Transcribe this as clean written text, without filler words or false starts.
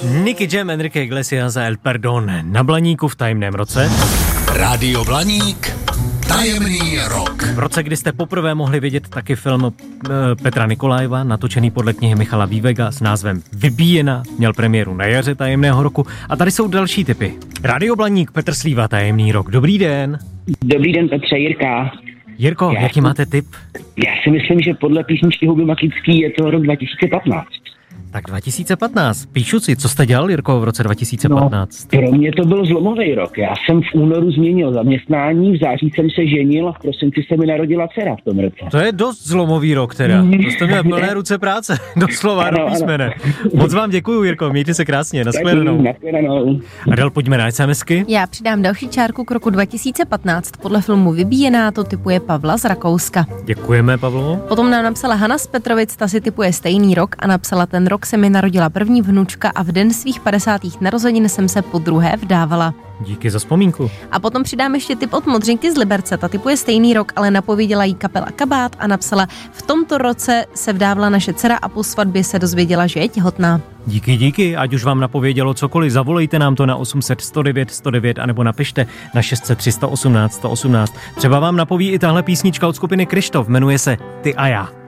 Nicky Jam, Enrique Iglesias a El Perdón na Blaníku v tajemném roce. Rádio Blaník, tajemný rok. V roce, kdy jste poprvé mohli vidět taky film Petra Nikolajeva, natočený podle knihy Michala Vývega s názvem Vybíjena, měl premiéru na jaře tajemného roku. A tady jsou další tipy. Rádio Blaník, Petr Slíva, tajemný rok. Dobrý den. Dobrý den, Petře, Jirka. Jirko, jaký máte tip? Já si myslím, že podle písničky Huby Maklický je to rok 2015. Tak 2015. Píšu si, co jste dělal, Jirko, v roce 2015? No, pro mě to byl zlomový rok. Já jsem v únoru změnil zaměstnání, v září jsem se ženil a v prosinci se mi narodila dcera v tom roce. To je dost zlomový rok teda. To jste měl plné ruce práce, doslova do písmene. Moc vám děkuju, Jirko, mějte se krásně, nashledanou. Adel, pojďme na SMSky. Já přidám další čárku k roku 2015. Podle filmu Vybíjená to tipuje Pavla z Rakouska. Děkujeme, Pavlo. Potom nám napsala Hana z Petrovic, ta si tipuje stejný rok a napsala: ten rok se mi narodila první vnučka a v den svých 50. narozenin jsem se podruhé vdávala. Díky za vzpomínku. A potom přidám ještě tip od Modřinky z Liberce. Ta tipuje stejný rok, ale napověděla jí kapela Kabát a napsala: v tomto roce se vdávala naše dcera a po svatbě se dozvěděla, že je těhotná. Díky, ať už vám napovědělo cokoliv, zavolejte nám to na 800 109 109 anebo napište na 600 318 118. Třeba vám napoví i tahle písnička od skupiny Kryštof, jmenuje se Ty a já.